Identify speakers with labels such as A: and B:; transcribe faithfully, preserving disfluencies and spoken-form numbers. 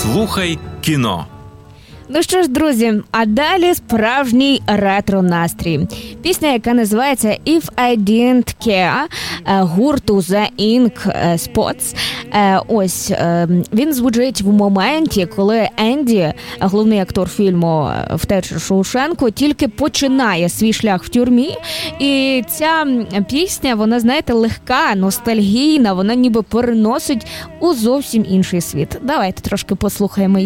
A: Слухай кіно.
B: Ну що ж, друзі, а далі справжній ретро-настрій. Пісня, яка називається «If I Didn't Care» гурту The Ink Spots. Ось, він звучить в моменті, коли Енді, головний актор фільму «Втеча Шоушенку», тільки починає свій шлях в тюрмі. І ця пісня, вона, знаєте, легка, ностальгійна, вона ніби переносить у зовсім інший світ. Давайте трошки послухаємо